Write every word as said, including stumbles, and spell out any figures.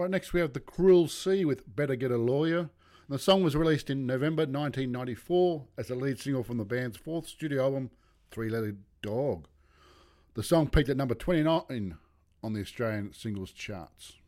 Right, next we have The Cruel Sea with Better Get a Lawyer. And the song was released in November nineteen ninety-four as the lead single from the band's fourth studio album, Three-Legged Dog. The song peaked at number twenty-nine on the Australian singles charts.